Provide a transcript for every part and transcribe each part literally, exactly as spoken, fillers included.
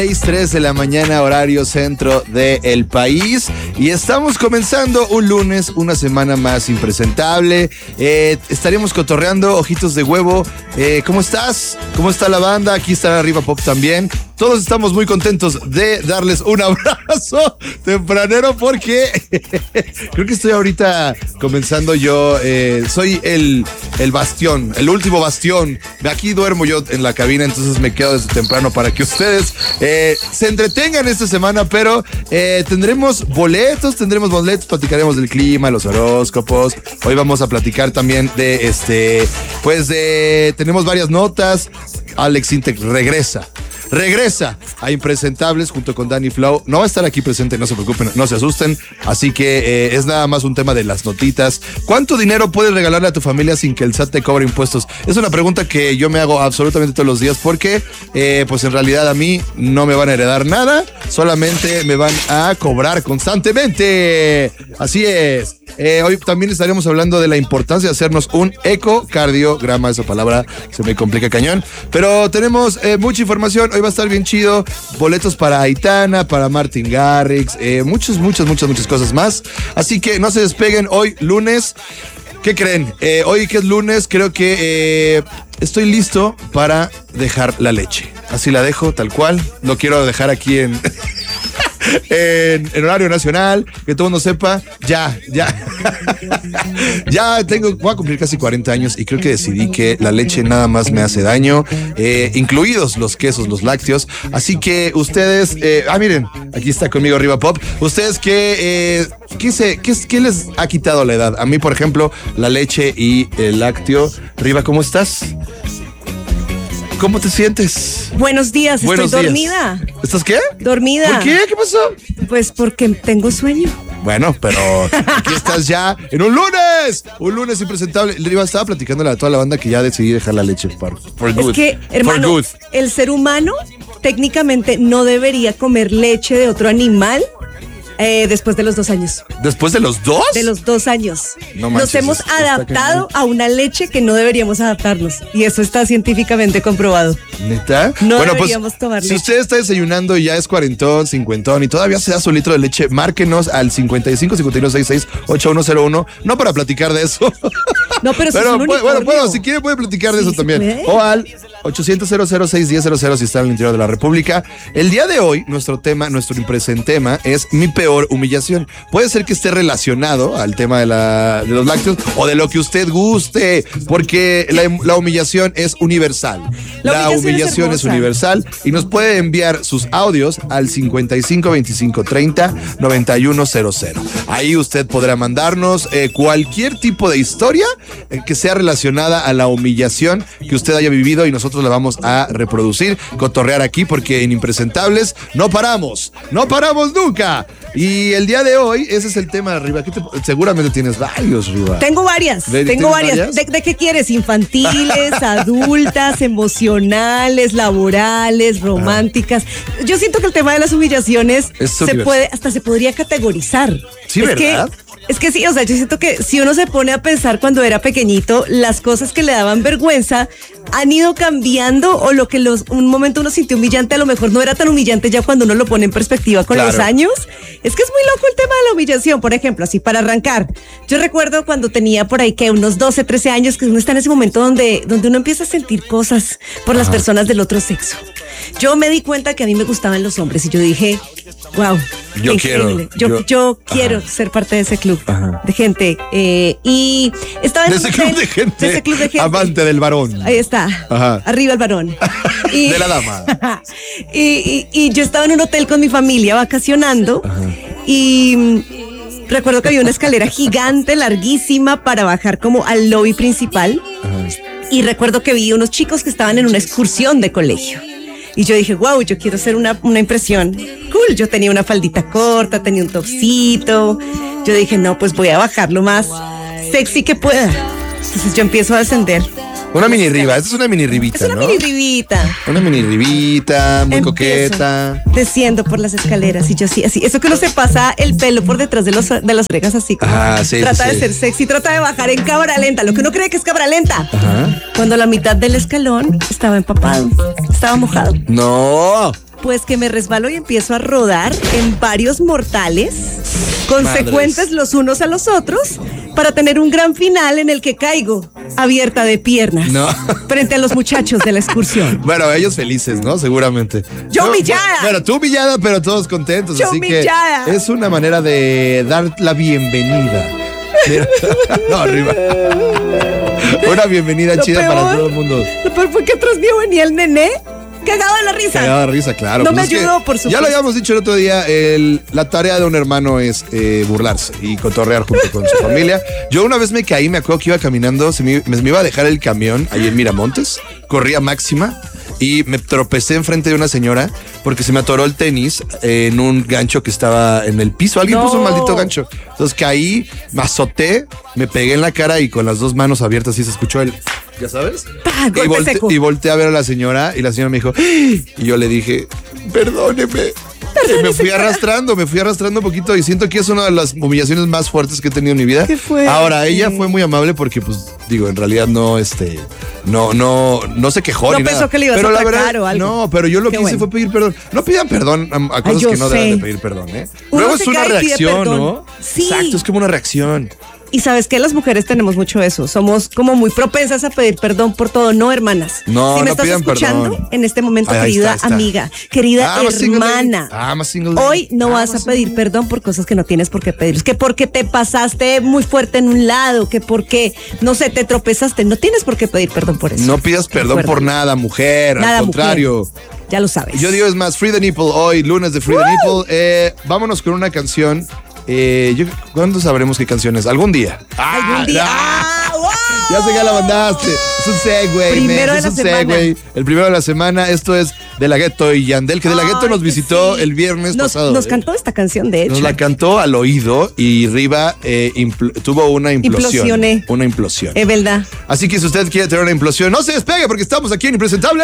seis tres de la mañana, horario centro del país. Y estamos comenzando un lunes, una semana más impresentable. Eh, estaremos cotorreando, ojitos de huevo. Eh, ¿Cómo estás? ¿Cómo está la banda? Aquí está Arriba Pop también. Todos estamos muy contentos de darles un abrazo tempranero porque creo que estoy ahorita comenzando yo. Eh, soy el, el bastión, el último bastión. Aquí duermo yo en la cabina, entonces me quedo desde temprano para que ustedes eh, se entretengan esta semana, pero eh, tendremos boletos, tendremos boletos, platicaremos del clima, los horóscopos. Hoy vamos a platicar también de este, pues de, tenemos varias notas. Alex Intec regresa. Regresa a Impresentables junto con Danny Flow. No va a estar aquí presente, no se preocupen, no se asusten. Así que eh, es nada más un tema de las notitas. ¿Cuánto dinero puedes regalarle a tu familia sin que el S A T te cobre impuestos? Es una pregunta que yo me hago absolutamente todos los días porque eh, pues en realidad a mí no me van a heredar nada, solamente me van a cobrar constantemente. Así es. Eh, hoy también estaremos hablando de la importancia de hacernos un ecocardiograma. Esa palabra se me complica cañón. Pero tenemos eh, mucha información. Hoy va a estar bien chido. Boletos para Aitana, para Martin Garrix, eh, muchas, muchas, muchas, muchas cosas más. Así que no se despeguen. Hoy lunes. ¿Qué creen? Eh, hoy que es lunes, creo que eh, estoy listo para dejar la leche. Así la dejo, tal cual. Lo quiero dejar aquí en... En, en horario nacional, que todo el mundo sepa, ya, ya, ya tengo, voy a cumplir casi cuarenta años y creo que decidí que la leche nada más me hace daño, eh, incluidos los quesos, los lácteos, así que ustedes, eh, ah miren, aquí está conmigo Arriba Pop, ustedes que, eh, ¿qué, se, qué, ¿qué les ha quitado la edad? A mí, por ejemplo, la leche y el lácteo. Riva, ¿cómo estás? ¿Cómo te sientes? Buenos días, Buenos estoy días. dormida. ¿Estás qué? Dormida. ¿Por qué? ¿Qué pasó? Pues porque tengo sueño. Bueno, pero aquí estás ya en un lunes. Un lunes impresentable. Riva, estaba platicándole a toda la banda que ya decidí dejar la leche for, for good. Es que, hermano, For good. el ser humano técnicamente no debería comer leche de otro animal eh, después de los dos años. ¿Después de los dos? De los dos años. No manches, Nos hemos está- está adaptado cañón. a una leche que no deberíamos adaptarnos. Y eso está científicamente comprobado. ¿Neta? No bueno, deberíamos pues, tomar si leche. usted está desayunando y ya es cuarentón, cincuentón y todavía se da su litro de leche, márquenos al cincuenta y cinco, cincuenta y uno, sesenta y seis, ochenta y uno cero uno. No para platicar de eso. No, pero, si es Pero un bueno, bueno, unicornio. bueno, si quiere puede platicar de Sí, eso se también. puede. O al ochocientos cero cero seis diez cero cero si está en el interior de la República. El día de hoy, nuestro tema, nuestro impresentema es mi peor humillación. Puede ser que esté relacionado al tema de, la, de los lácteos o de lo que usted guste, porque la, la humillación es universal. La La, humillación humillación es es, hermosa. universal y nos puede enviar sus audios al cincuenta y cinco, veinticinco, treinta, noventa y uno cero cero. Ahí usted podrá mandarnos eh, cualquier tipo de historia eh, que sea relacionada a la humillación que usted haya vivido y nosotros la vamos a reproducir, cotorrear aquí porque en Impresentables no paramos, no paramos nunca. Y el día de hoy, ese es el tema, Riva. ¿Qué te- seguramente tienes varios, Riva. Tengo varias, ¿De- tengo tienes varias. varias? ¿De, de qué quieres? Infantiles, adultas, emocionales, laborales, románticas. Yo siento que el tema de las humillaciones Es se universal. puede, hasta se podría categorizar. Sí, es ¿verdad? Que, es que sí, o sea, yo siento que si uno se pone a pensar cuando era pequeñito, las cosas que le daban vergüenza han ido cambiando o lo que los, un momento uno sintió humillante, a lo mejor no era tan humillante ya cuando uno lo pone en perspectiva con Claro. los años. Es que es muy loco el tema de la humillación, por ejemplo, así para arrancar. Yo recuerdo cuando tenía por ahí que unos doce, trece años, que uno está en ese momento donde, donde uno empieza a sentir cosas por las personas del otro sexo. Yo me di cuenta que a mí me gustaban los hombres y yo dije, wow, Yo qué quiero, increíble. Yo, yo- yo quiero Ajá. ser parte de ese club Ajá. de gente. eh, y estaba en De un ese club hotel- de gente, de ese club de gente. amante del varón. Ahí está. Ajá. Arriba el varón. De la dama. y, y- y yo estaba en un hotel con mi familia vacacionando y mm, recuerdo que había una escalera gigante, larguísima, para bajar como al lobby principal. Y recuerdo que vi unos chicos que estaban en una excursión de colegio. Y yo dije, wow, yo quiero hacer una, una impresión cool. Yo tenía una faldita corta, tenía un topsito. Yo dije, no, pues voy a bajar lo más sexy que pueda. Entonces yo empiezo a descender. Una mini riba, esta es una mini ribita, Es una ¿no? mini ribita. Una mini ribita, muy Empiezo coqueta. Desciendo por las escaleras y yo así, así. Eso que uno se pasa el pelo por detrás de, los, de las orejas así. Como Ah, sí, trata sí, de sí. ser sexy, trata de bajar en cámara lenta, lo que uno cree que es cámara lenta. Ajá. Cuando la mitad del escalón estaba empapado, estaba mojado. No. Pues que me resbalo y empiezo a rodar en varios mortales, consecuentes Madres. los unos a los otros, para tener un gran final en el que caigo abierta de piernas No. frente a los muchachos de la excursión. Bueno, ellos felices, ¿no? Seguramente. Yo No, humillada. Bueno, tú humillada, pero todos contentos. Yo así humillada. que es una manera de dar la bienvenida. Mira. No, arriba. Una bienvenida Lo chida peor- para todo el mundo. Lo peor fue que atrás mío venía el nené cagado de la risa. Cagado de risa, claro. No me es que ayudó, por supuesto. Ya lo habíamos dicho el otro día, el- la tarea de un hermano es eh, burlarse y cotorrear junto con su familia. Yo una vez me caí, me acuerdo que iba caminando, se me, me iba a dejar el camión ahí en Miramontes, corría máxima y me tropecé enfrente de una señora porque se me atoró el tenis en un gancho que estaba en el piso. Alguien No. puso un maldito gancho. Entonces caí, me azoté, me pegué en la cara y con las dos manos abiertas y se escuchó el... ¿Ya sabes? Pa, Y golpe volte- seco. y volteé a ver a la señora y la señora me dijo, ¡Ah! Y yo le dije, perdóneme. Y me fui arrastrando, me fui arrastrando un poquito y siento que es una de las humillaciones más fuertes que he tenido en mi vida. Qué fuerte. Ahora, ella fue muy amable porque, pues, digo, en realidad no, este, no, no, no se quejó No ni pensó nada. que le ibas Pero a la atacar verdad, o algo. no, pero yo lo Qué que hice bueno. fue pedir perdón. No pidan perdón a, a cosas yo que no sé. deben de pedir perdón, ¿eh? Uno Luego se es una cae y pide reacción, perdón. ¿no? Sí. Exacto, es como una reacción. Y sabes que las mujeres tenemos mucho eso. Somos como muy propensas a pedir perdón por todo, ¿no, hermanas? No, si me no estás pidan escuchando perdón. en este momento, Ahí está, querida ahí está. amiga, querida I'm a single hermana, lady. I'm a single lady. hoy no I'm vas a a pedir perdón por cosas que no tienes por qué pedir. Es que porque te pasaste muy fuerte en un lado, que porque, no sé, te tropezaste. No tienes por qué pedir perdón por eso. No pidas perdón Recuerda. por nada, mujer. Nada, al contrario. mujer. Ya lo sabes. Yo digo, es más, Free the Nipple hoy, lunes de Free the Nipple. Eh, vámonos con una canción. Eh, yo- ¿Cuándo sabremos qué canción es? Algún día. Algún día. ah, ¡Ah, wow! Ya sé que la mandaste. Es un segue, Primero man, de es la un semana. segue. El primero de la semana. Esto es De La Ghetto y Yandel, que De La Ghetto Ay, nos que visitó sí. el viernes nos, pasado. Nos ¿eh? cantó esta canción, de hecho. Nos la cantó al oído y Riva eh, impl- tuvo una implosión. Implosioné. Una implosión. Es verdad. Así que si usted quiere tener una implosión, no se despegue porque estamos aquí en Impresentables.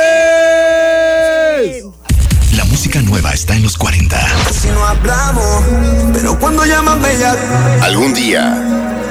La música nueva está en los cuarenta. Si no hablamos, pero cuando llaman bella. Algún día